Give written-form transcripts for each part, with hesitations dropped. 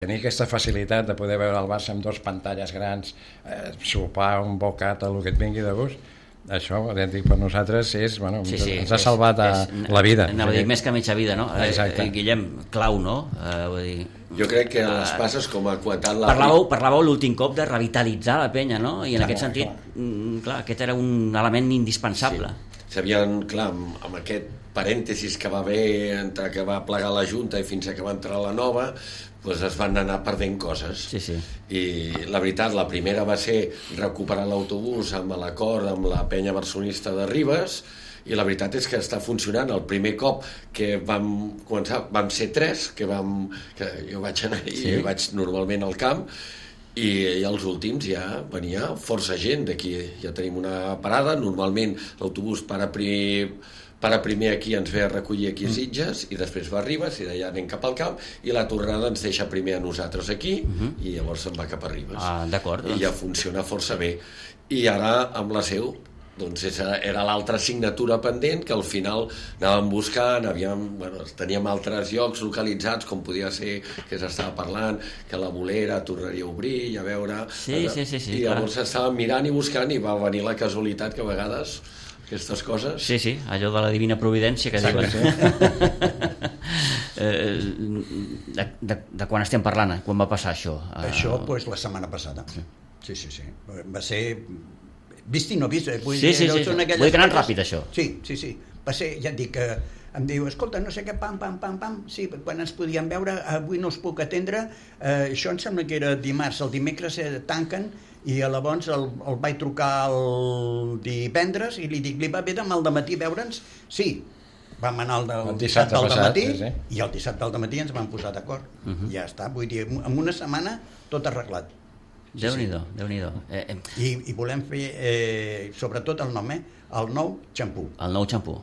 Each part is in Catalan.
Tenir aquesta facilitat de poder veure el Barça amb 2 pantalles grans, sopar un bocat, el que et vingui de gust, això, per nosaltres, és, ens ha salvat la vida. Anava a dir, més que mitja vida, no? Guillem, clau, no? Vull dir... Jo crec que les passes, com ha comentat Parlàveu l'últim cop de revitalitzar la penya, no? I en aquest sentit, clar, aquest era un element indispensable. Sabien, clar, amb aquest parèntesis que va haver entre que va plegar la Junta i fins que va entrar la nova, doncs es van anar perdent coses. I la veritat, la primera va ser recuperar l'autobús amb l'acord amb la penya barcelonista de Ribes, i la veritat és que està funcionant. El primer cop que vam començar vam ser 3, que jo vaig anar i vaig normalment al camp, i els últims ja venia força gent d'aquí. Ja tenim una parada, normalment l'autobús para primer aquí, ens ve a recollir aquí a Sitges, i després va a Ribes, i d'allà anem cap al camp, i la tornada ens deixa primer a nosaltres aquí, i llavors se'n va cap a Ribes. D'acord. I ja funciona força bé. I ara amb la Seu, doncs era l'altra assignatura pendent, que al final anàvem buscant, teníem altres llocs localitzats, com podia ser que s'estava parlant, que la Bolera tornaria a obrir, i a veure... Sí, i llavors estàvem mirant i buscant, i va venir la casualitat que a vegades aquestes coses... Sí, allò de la divina providència que diuen. De quan estem parlant? Quan va passar això? Això, doncs, la setmana passada. Sí. Va ser... Vist i no vist. Vull dir que ha anat ràpid, això. Sí. Va ser, ja et dic, que em diu, escolta, no sé què, pam, sí, quan ens podíem veure, avui no us puc atendre, això em sembla que era dimarts, el dimecres tanquen, i llavors el vaig trucar el divendres i li dic, li va bé demà al dematí veure'ns? Sí, vam anar el dissabte al dematí, i el dissabte al dematí ens vam posar d'acord. Ja està, vull dir, en una setmana tot arreglat. Déu-n'hi-do. I volem fer, sobretot el nom, el nou xampú. El nou xampú.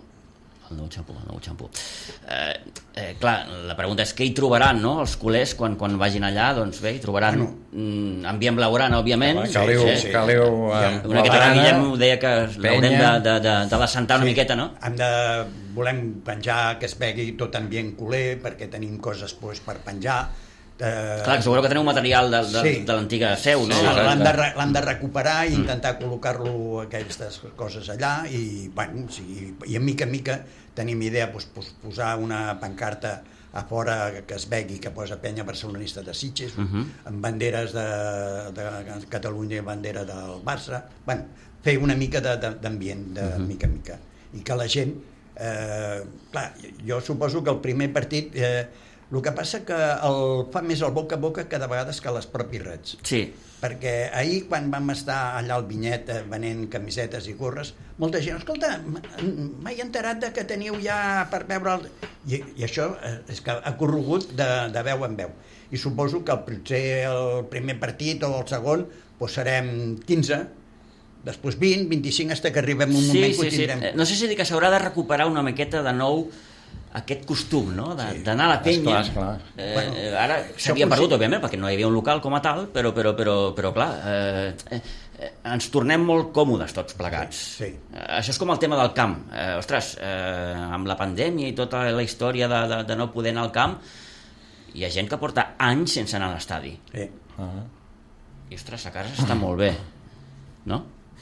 Clar, la pregunta és què hi trobaran, no? Els culers quan vagin allà, doncs bé, hi trobaran ambient blaugrana, òbviament. Caliu una miqueta que Guillem deia que l'haurem de l'assentar una miqueta, no? Volem penjar que es vegi tot ambient culer, perquè tenim coses per penjar. Clar, suposo que teniu material de l'antiga Seu, no? L'han de recuperar i intentar col·locar-lo aquestes coses allà, i en mica en mica tenim idea posar una pancarta a fora que es vegi que posa penya barcelonista de Sitges, amb banderes de Catalunya i bandera del Barça, fer una mica d'ambient de mica en mica, i que la gent, clar, jo suposo que el primer partit el que passa que fa més el boca a boca cada vegada que les propis reds. Sí. Perquè ahir, quan vam estar allà al Vinyet venent camisetes i gorres, molta gent, escolta, m'he enterat que teniu ja per veure... I això és que ha corregut de veu en veu. I suposo que potser el primer partit o el segon serem 15, després 20, 25, fins que arribem un moment que ho tindrem. No sé si que s'haurà de recuperar una miqueta de nou aquest costum, no? D'anar a la penya. Ara s'havia perdut, òbviament, perquè no hi havia un local com a tal, però clar, ens tornem molt còmodes tots plegats. Això és com el tema del camp. Ostres, amb la pandèmia i tota la història de no poder anar al camp, hi ha gent que porta anys sense anar a l'estadi. I ostres, a casa està molt bé, no?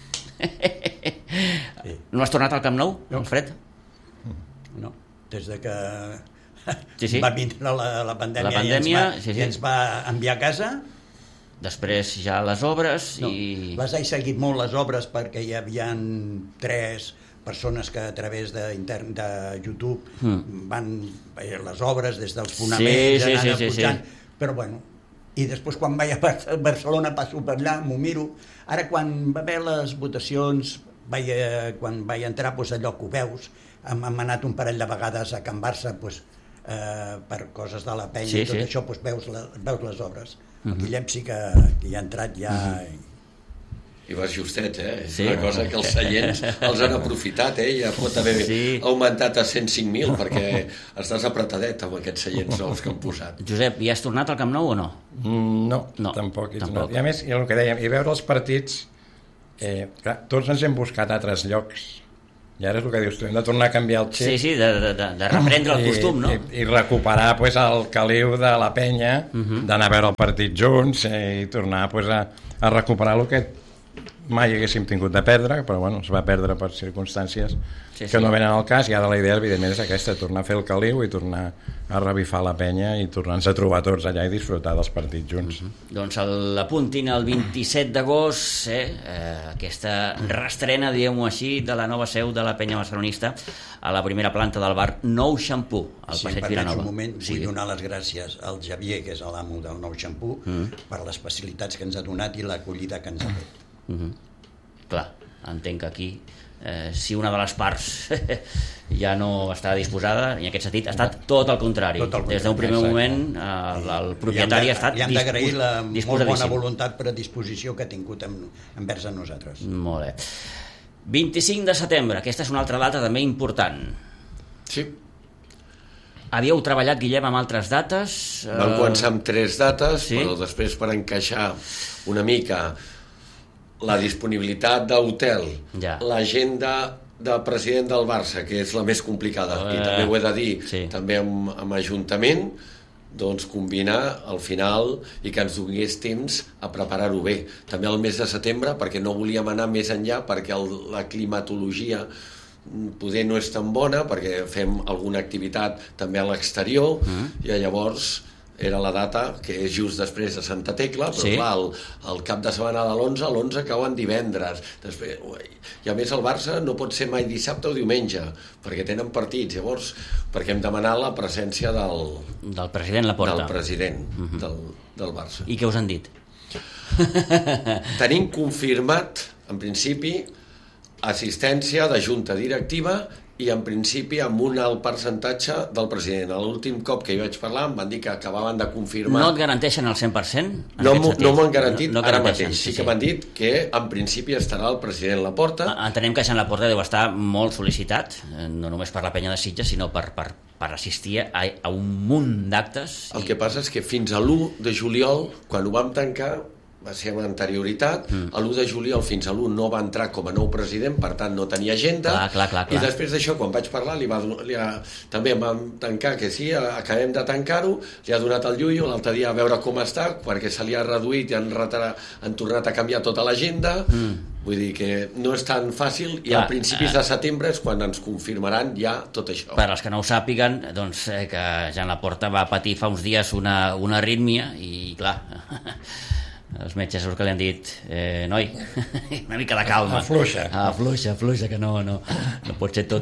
No has tornat al Camp Nou, Alfred? No, des de que va vindre la pandèmia i ens va enviar a casa. Després ja les obres i... Les he seguit molt, les obres, perquè hi havia 3 persones que a través de YouTube van les obres des dels fonaments, anant pujant, però bueno, i després quan vaig a Barcelona passo per allà, m'ho miro. Ara quan va haver les votacions, quan vaig entrar, allò que ho veus, hem anat un parell de vegades a Can Barça per coses de la penya i tot això, veus les obres. El Guillem sí que hi ha entrat ja... I vas justet, és una cosa que els seients els han aprofitat, ja pot haver augmentat a 105.000, perquè estàs apretadet amb aquests seients nous que han posat. Josep, hi has tornat al Camp Nou o no? No, tampoc hi he tornat. I a més, el que dèiem, i veure els partits, clar, tots ens hem buscat altres llocs I ara és el que dius tu, hem de tornar a canviar el xip. Sí, de reprendre el costum, no? I recuperar pues, el caliu de la penya, d'anar a veure el partit junts i tornar pues, a recuperar el que mai haguéssim tingut de perdre, però bueno, es va perdre per circumstàncies que no venen al cas, i ara la idea evidentment és aquesta, tornar a fer el caliu i tornar a revifar la penya i tornar-nos a trobar tots allà i disfrutar dels partits junts. Doncs l'apuntin el 27 d'agost, aquesta reestrena, diguem-ho així, de la nova seu de la penya barcelonista a la primera planta del bar Nou Xampú, al Passeig Vilanova. Un moment, vull donar les gràcies al Javier, que és l'amo del Nou Xampú, per les facilitats que ens ha donat i l'acollida que ens ha fet. Clar, entenc que aquí si una de les parts ja no està disposada, en aquest sentit ha estat tot el contrari. Des d'un primer moment el propietari ha estat disposadíssim. Li hem d'agrair la molt bona voluntat per a disposició que ha tingut envers a nosaltres. Molt bé. 25 de setembre, aquesta és una altra data també important. Sí. Havíeu treballat, Guillem, amb altres dates? Vam començar amb 3 dates, però després per encaixar una mica la disponibilitat d'hotel, l'agenda del president del Barça, que és la més complicada, i també ho he de dir, també amb Ajuntament, doncs combinar al final i que ens donés temps a preparar-ho bé. També el mes de setembre, perquè no volíem anar més enllà, perquè la climatologia poder no és tan bona, perquè fem alguna activitat també a l'exterior, i llavors era la data que és just després de Santa Tecla, però clar, el cap de setmana de l'11 cauen divendres. Després, i a més el Barça no pot ser mai dissabte o diumenge, perquè tenen partits. Llavors, perquè hem demanat la presència del president Laporta. Del president del Barça. I què us han dit? Tenim confirmat, en principi, assistència de junta directiva i en principi amb un alt percentatge del president. L'últim cop que hi vaig parlar em van dir que acabaven de confirmar... No et garanteixen el 100%? No m'han garantit ara mateix. Sí que m'han dit que en principi estarà el president Laporta. Entenem que Sant Laporta deu estar molt sol·licitat, no només per la penya de Sitges, sinó per assistir a un munt d'actes. El que passa és que fins a l'1 de juliol, quan ho vam tancar, va ser amb anterioritat, a l'1 de juliol fins a l'1 no va entrar com a nou president, per tant no tenia agenda, clar. I després d'això, quan vaig parlar, també em vam tancar, que sí, acabem de tancar-ho, li ha donat el llullo l'altre dia a veure com està, perquè se li ha reduït i han tornat a canviar tota l'agenda, vull dir que no és tan fàcil, i a principis de setembre és quan ens confirmaran ja tot això. Per als que no ho sàpiguen, doncs que Joan Laporta va patir fa uns dies una arrítmia, i clar... els metges que li han dit noi, una mica de calma, afluixa, que no pot ser tot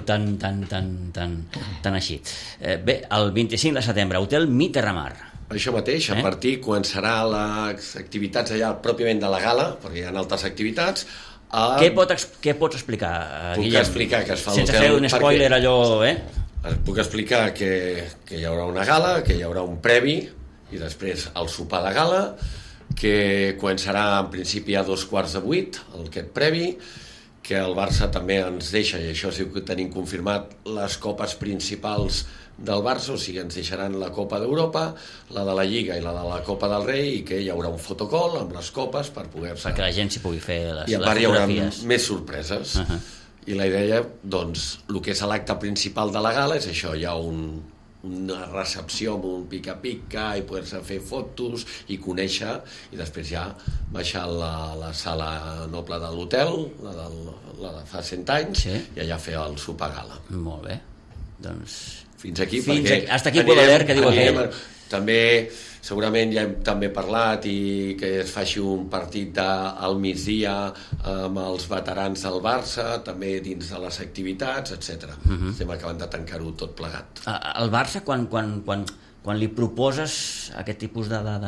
tan així. Bé, el 25 de setembre, Hotel Mitterramar. Això mateix, a partir quan serà les activitats allà pròpiament de la gala, perquè hi ha altres activitats. Què pots explicar, Guillem? Puc explicar que es fa sense fer un spoiler allò, Puc explicar que hi haurà una gala, que hi haurà un previ i després el sopar de gala, que començarà en principi a 7:15 aquest previ, que el Barça també ens deixa, i això sí que tenim confirmat, les copes principals del Barça, o sigui, ens deixaran la Copa d'Europa, la de la Lliga i la de la Copa del Rei, i que hi haurà un fotocall amb les copes per poder-se... Perquè la gent s'hi pugui fer les fotografies. I a part hi haurà més sorpreses. I la idea, doncs, el que és l'acte principal de la gala és això, hi ha una recepció amb un pica-pica i poder-se fer fotos i conèixer, i després ja baixar a la sala noble de l'hotel, la de fa 100 anys, i allà fer el sopar gala. Molt bé, doncs... Fins aquí, perquè... Hasta aquí puedo ver, que diu aquell. També, segurament ja hem també parlat, i que es faci un partit al migdia amb els veterans del Barça, també dins de les activitats, etc. Estem acabant de tancar-ho tot plegat. El Barça, quan li proposes aquest tipus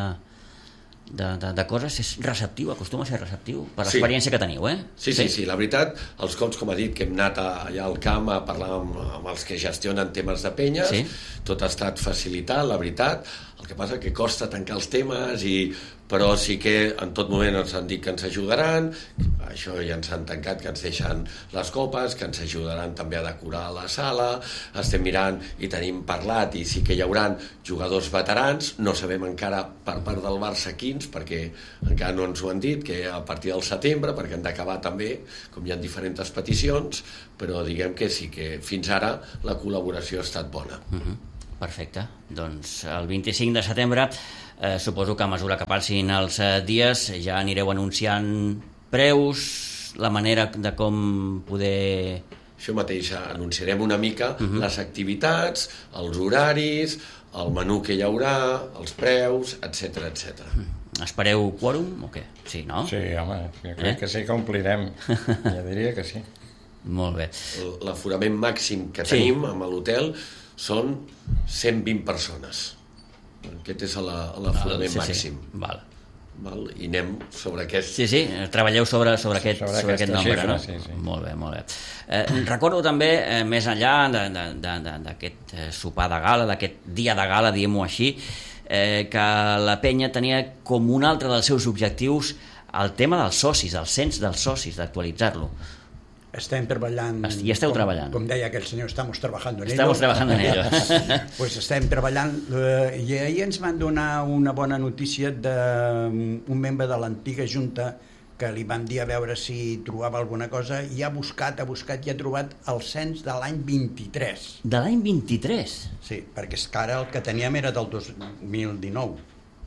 de coses, és receptiu, acostuma a ser receptiu per l'experiència que teniu, Sí, la veritat, els cops, com ha dit, que hem anat allà al camp a parlar amb els que gestionen temes de penyes, tot ha estat facilitat, la veritat. El que passa que costa tancar els temes, però sí que en tot moment ens han dit que ens ajudaran, això ja ens han tancat, que ens deixen les copes, que ens ajudaran també a decorar la sala, estem mirant i tenim parlat, i sí que hi haurà jugadors veterans, no sabem encara per part del Barça quins, perquè encara no ens ho han dit, que a partir del setembre, perquè han d'acabar també, com hi ha diferents peticions, però diguem que sí que fins ara la col·laboració ha estat bona. Perfecte, doncs el 25 de setembre suposo que a mesura que passin els dies ja anireu anunciant preus, la manera de com poder... Això mateix, anunciarem una mica les activitats, els horaris, el menú que hi haurà, els preus, etc etc. Espereu quòrum o què? Sí, no? Sí, home, crec que sí que omplirem, ja diria que sí. Molt bé. L'aforament màxim que tenim amb l'hotel són 120 persones. Aquest és l'aforament màxim. Val. I anem sobre aquest... Sí, treballeu sobre aquest nombre, xifra, no? Sí. Molt bé. Recordo també, més enllà d'aquest sopar de gala, d'aquest dia de gala, diguem-ho així, que la penya tenia com un altre dels seus objectius el tema dels socis, el cens dels socis, d'actualitzar-lo. Estem treballant... I esteu treballant. Com deia aquell senyor, estamos trabajando en ello. Estamos trabajando en ello. Pues estem treballant. I ahir ens van donar una bona notícia d'un membre de l'antiga Junta que li van dir a veure si trobava alguna cosa i ha buscat i ha trobat el cens de l'any 23. De l'any 23? Sí, perquè és que ara el que teníem era del 2019.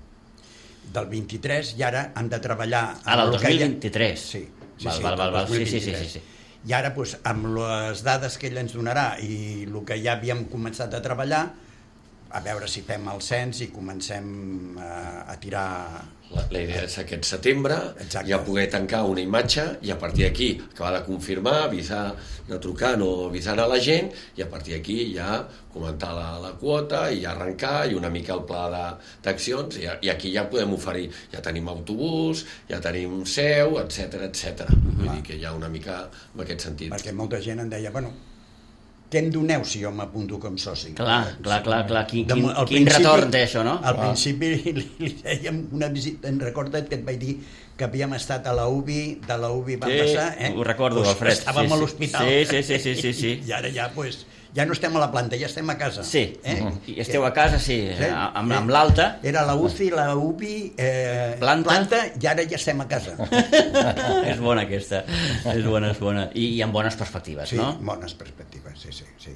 Del 23 i ara han de treballar... Del 2023? Sí. Val. Sí. I ara, doncs, amb les dades que ell ens donarà i el que ja havíem començat a treballar, a veure si fem el cens i comencem a tirar... La idea és aquest setembre, ja poder tancar una imatge i a partir d'aquí acabar de confirmar, avisar, no trucant o avisant a la gent, i a partir d'aquí ja comentar la quota i arrencar i una mica el pla d'accions, i aquí ja podem oferir, ja tenim autobús, ja tenim seu, etc. Vull dir que hi ha una mica en aquest sentit. Perquè molta gent em deia, bueno, què em doneu si jo m'apunto com soci? Clar. Quin retorn té això, no? Al principi li dèiem una visita, recorda't que et vaig dir que havíem estat a la UBI, de la UBI vam passar, ho recordo, Alfred. Estàvem a l'hospital. Sí. I ara ja, ja no estem a la planta, ja estem a casa. Sí, i esteu a casa, amb l'alta. Era la UCI, la UBI, planta, i ara ja estem a casa. És bona aquesta, és bona. I amb bones perspectives, no? Sí, bones perspectives, sí.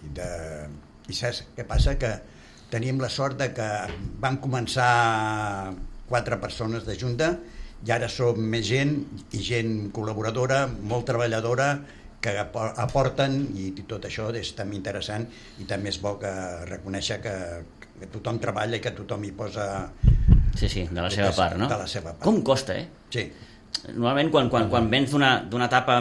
I saps què passa? Que tenim la sort de que van començar 4 persones de junta i ara som més gent, i gent col·laboradora, molt treballadora, que aporten, i tot això és també interessant, i també és bo que reconèixer que tothom treballa i que tothom hi posa... Sí, de la seva part, no? De la seva part. Com costa, Sí. Normalment, quan vens d'una etapa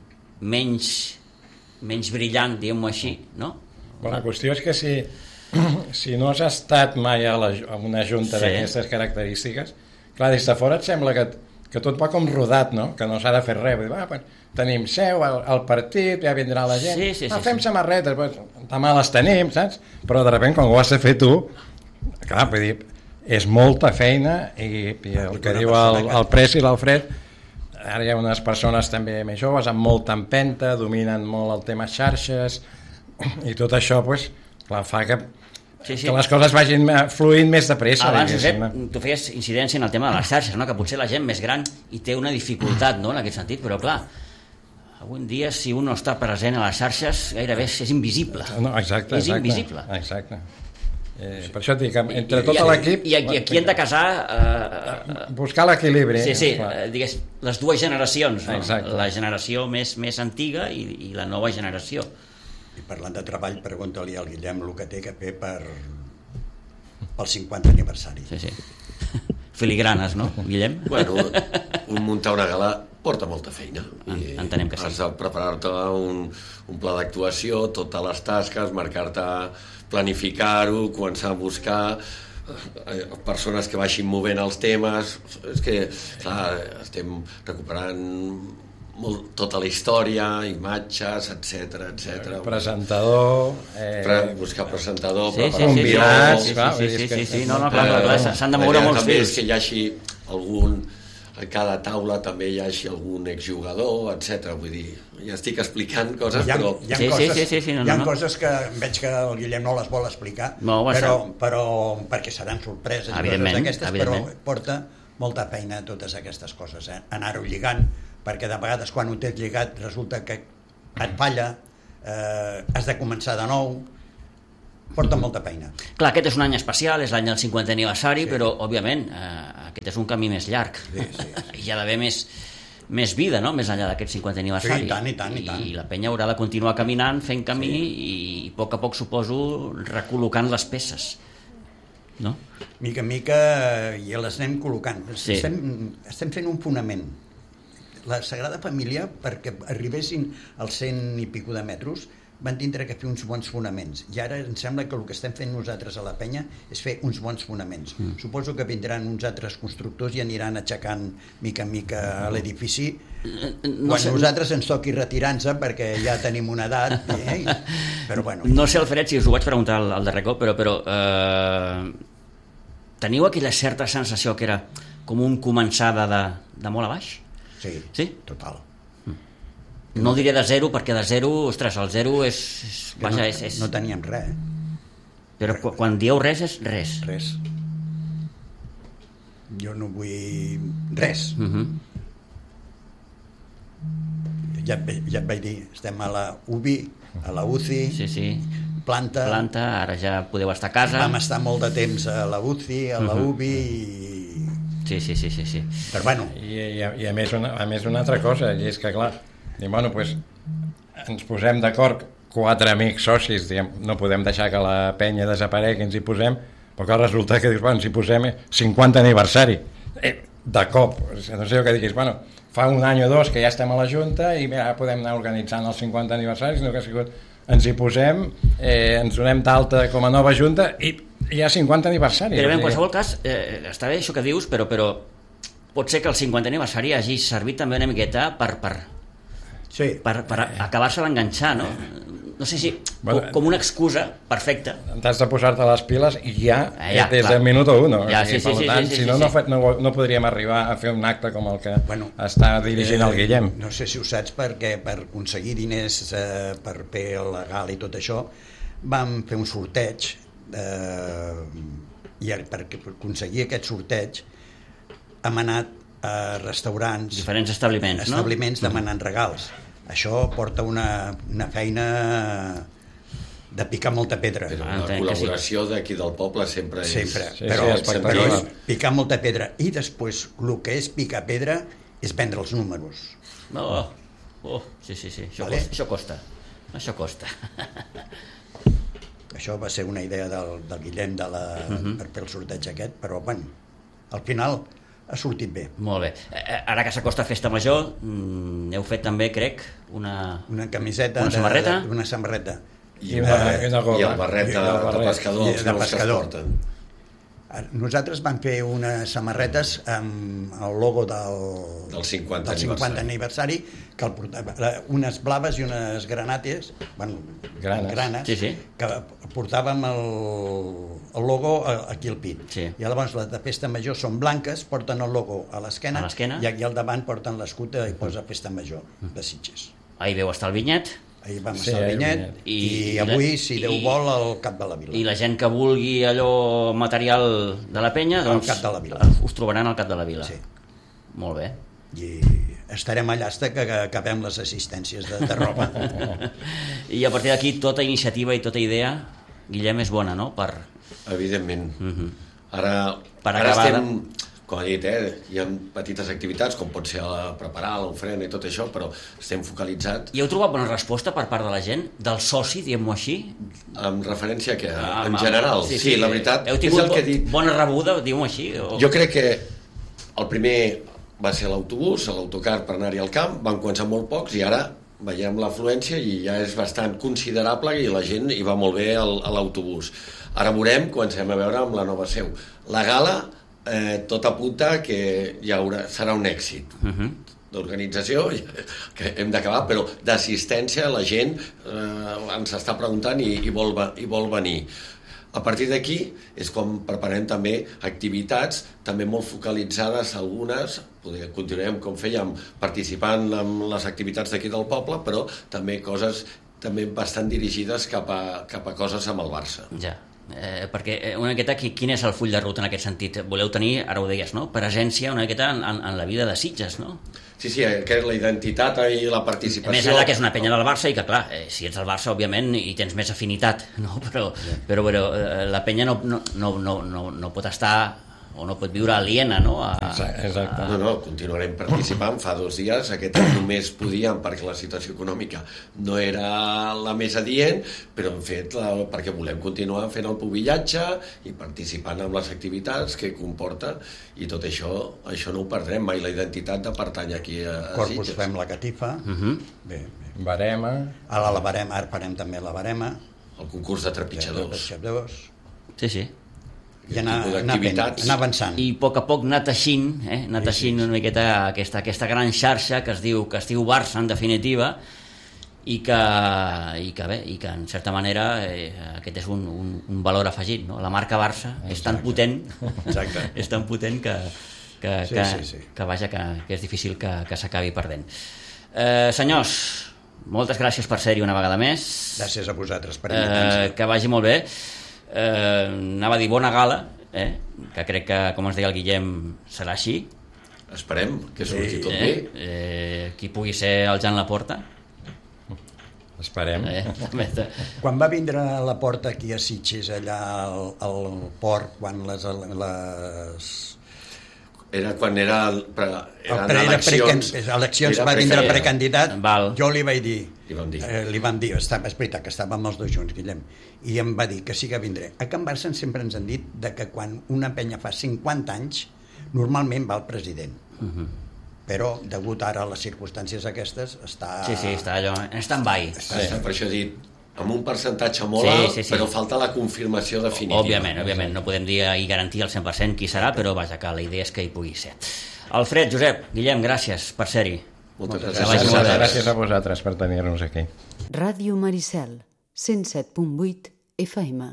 menys brillant, diguem-ho així, no? Però la qüestió és que si no has estat mai a una junta d'aquestes característiques, clar, des de fora et sembla que tot va com rodat, no? Que no s'ha de fer res. Tenim seu, el partit, ja vindrà la gent. Fem samarretes, demà les tenim, saps? Però de sobte, quan ho has de fer tu, clar, vull dir, és molta feina, i el que diu el Pres i l'Alfred, ara hi ha unes persones també més joves, amb molta empenta, dominen molt el tema xarxes, i tot això, clar, fa que les coses vagin fluint més de pressa. Abans, Josep, tu feies incidència en el tema de les xarxes, no? Que potser la gent més gran hi té una dificultat, no? En aquest sentit, però clar, avui en dia si un no està present a les xarxes gairebé és invisible. No, exacte. És invisible. Exacte. Per això et dic, entre tot l'equip... I aquí hem de casar... buscar l'equilibri. Sí, digués, les dues generacions, no? La generació més antiga i la nova generació. I parlant de treball, pregunta-li al Guillem el que té que fer pel 50 aniversari. Sí. Filigranes, no, Guillem? Bueno, muntar una gala porta molta feina. Entenem que sí. Has de preparar-te un pla d'actuació, totes les tasques, marcar-te, planificar-ho, començar a buscar persones que vagin movent els temes. És que, clar, estem recuperant tota la història, imatges, etc. Presentador... Buscar presentador, convidats... Sí, clar, s'han de moure molts fils. Que hi hagi algun... A cada taula també hi hagi algun exjugador, etc. Vull dir, ja estic explicant coses, però... Hi ha coses que veig que el Guillem no les vol explicar, però perquè seran sorpreses i coses d'aquestes, però porta molta feina totes aquestes coses, anar-ho lligant, perquè de vegades quan ho tens lligat resulta que et falla, has de començar de nou, porta molta feina. Clar, aquest és un any especial, és l'any del 50è aniversari, però, òbviament, aquest és un camí més llarg. Hi ha d'haver més vida, no?, més enllà d'aquest 50è aniversari. Sí, i tant. I la penya haurà de continuar caminant, fent camí, i a poc, suposo, recol·locant les peces. No? Mica en mica ja les anem col·locant. Estem fent un fonament. La Sagrada Família, perquè arribessin als 100 i pico de metres, van tindre que fer uns bons fonaments, i ara em sembla que el que estem fent nosaltres a la penya és fer uns bons fonaments. Suposo que vindran uns altres constructors i aniran aixecant mica en mica l'edifici quan nosaltres ens toqui retirar-nos, perquè ja tenim una edat, però bueno. No sé, Alfred, si us ho vaig preguntar al darrer cop, però teniu aquella certa sensació que era com un començada de molt a baix? Sí? Total. No diré de zero, perquè de zero, ostres, el zero és... No teníem res. Però quan dieu res és res. Res. Jo no vull... res. Ja et vaig dir, estem a la UBI, a la UCI, planta, ara ja podeu estar a casa. Vam estar molt de temps a la UCI, a la UBI i... Sí. Però bueno... I a més una altra cosa, i és que clar, bueno, pues, ens posem d'acord 4 amics socis, diguem, no podem deixar que la penya desaparegui, ens hi posem, però clar, resulta que dius, bueno, ens hi posem 50 aniversari, de cop, no sé el que diguis, bueno, fa un any o dos que ja estem a la Junta i ja podem anar organitzant els 50 aniversaris, sinó que ha sigut, ens hi posem, ens donem d'alta com a nova Junta i hi ha 50 aniversaris. Però bé, en qualsevol cas, està bé això que dius, però pot ser que el 50 aniversari hagi servit també una miqueta per acabar-se d'enganxar, no? No sé si com una excusa perfecta. T'has de posar-te les piles i ja des del minut 1. Si no, no podríem arribar a fer un acte com el que està dirigint el Guillem. No sé si ho saps, perquè per aconseguir diners per fer el legal i tot això vam fer un sorteig i per aconseguir aquest sorteig hem anat a restaurants, diferents establiments demanant regals. Això porta una feina de picar molta pedra. Però la col·laboració d'aquí del poble sempre és... Però és picar molta pedra. I després el que és picar pedra és vendre els números. Sí. Això costa. Això va ser una idea del Guillem per fer el sorteig aquest, però bueno, al final ha sortit bé. Molt bé. Ara que s'acosta Festa Major, heu fet també, crec, una camiseta, una samarreta. I el barret de pescador, els nous que es porten. Nosaltres vam fer unes samarretes amb el logo del 50 aniversari, que el portava, unes blaves i unes granates, granes, que portàvem el logo aquí al pit. I llavors les de Festa Major són blanques, porten el logo a l'esquena, i aquí al davant porten l'escut i posa Festa Major de Sitges. Ahir veu estar el vinyet. Ahir vam estar al vinyet i avui, si Déu vol, al Cap de la Vila. I la gent que vulgui allò material de la penya, doncs al Cap de la Vila. Us trobaran al Cap de la Vila. Sí. Molt bé. I estarem allà fins que acabem les assistències de roba. I a partir d'aquí tota iniciativa i tota idea, Guillem, és bona, no? Evidentment. Ara estem... Com he dit, hi ha petites activitats, com pot ser preparar l'ofrena i tot això, però estem focalitzats. I heu trobat bona resposta per part de la gent? Del soci, diguem-ho així? En referència a què? En general? Sí, la veritat... Heu tingut bona rebuda, diguem-ho així? Jo crec que el primer va ser l'autobús, l'autocar per anar-hi al camp, van començar molt pocs i ara veiem l'afluència i ja és bastant considerable i la gent hi va molt bé a l'autobús. Ara veurem, comencem a veure amb la nova seu. La gala... tot apunta que serà un èxit. d'organització, que hem d'acabar, però d'assistència la gent ens està preguntant i vol venir. A partir d'aquí és com preparem també activitats, també molt focalitzades algunes, continuem com fèiem, participant en les activitats d'aquí del poble, però també coses també bastant dirigides cap a coses amb el Barça. Ja, perquè una miqueta quin és el full de ruta en aquest sentit? Voleu tenir, ara ho deies, no? Presència una miqueta en la vida de Sitges, no? Sí, que és la identitat i la participació. Més enllà que és una penya del Barça i que, clar, si ets del Barça, òbviament, hi tens més afinitat, no? Però la penya no pot estar o no pot viure aliena, no? Exacte. No, continuarem participant. Fa 2 dies, aquest any només podíem perquè la situació econòmica no era la més adient, però hem fet perquè volem continuar fent el pubillatge i participant en les activitats que comporta, i tot això no ho perdrem mai, la identitat de pertany aquí a Corpus Sitges. fem la catifa. Bé. Barema. Ara farem també la barema. El concurs de trepitjadors. Sí. I anar avançant. I a poc anar teixint, una miqueta aquesta gran xarxa que es diu Barça, en definitiva, i que en certa manera aquest és un valor afegit, no? La marca Barça és tan potent, és tan potent que vaja, que és difícil que s'acabi perdent. Senyors, moltes gràcies per ser-hi una vegada més. Gràcies a vosaltres per invitar-nos. Que vagi molt bé. Anava a dir bona gala, que crec que, com ens deia el Guillem, serà així. Esperem que surti tot bé. Qui pugui ser el Jan Laporta. Esperem. Quan va vindre a la porta aquí a Sitges, allà al port, quan les era quan eren eleccions, va vindre precandidat, jo li vaig dir, li vam dir, és veritat que estàvem els dos junts, Guillem, i em va dir que sí que vindré. A Can Barça sempre ens han dit que quan una penya fa 50 anys normalment va el president, però degut ara a les circumstàncies aquestes està... Sí, està allò en stand-by. Per això he dit, amb un percentatge molt alt, però falta la confirmació definitiva. Òbviament, no podem dir i garantir al 100% qui serà, però vaja, que la idea és que hi pugui ser. Alfred, Josep, Guillem, gràcies per ser-hi. Moltes gràcies. Gràcies a vosaltres per tenir-nos aquí. Ràdio Maricel, 107.8 FM.